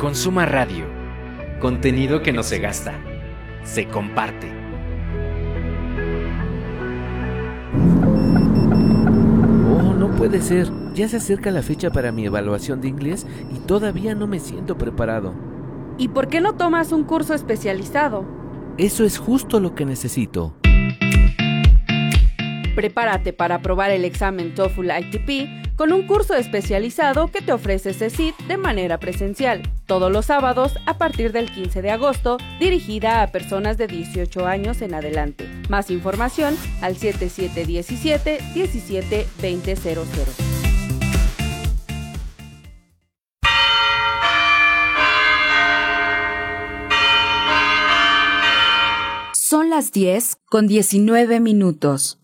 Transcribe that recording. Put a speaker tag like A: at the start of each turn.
A: Consuma Radio. Contenido que no se gasta, se comparte.
B: Oh, no puede ser. Ya se acerca la fecha para mi evaluación de inglés y todavía no me siento preparado.
C: ¿Y por qué no tomas un curso especializado?
B: Eso es justo lo que necesito.
C: Prepárate para aprobar el examen TOEFL ITP con un curso especializado que te ofrece CECIT de manera presencial, todos los sábados a partir del 15 de agosto, dirigida a personas de 18 años en adelante. Más información al 7717-172000.
D: Son las 10:19.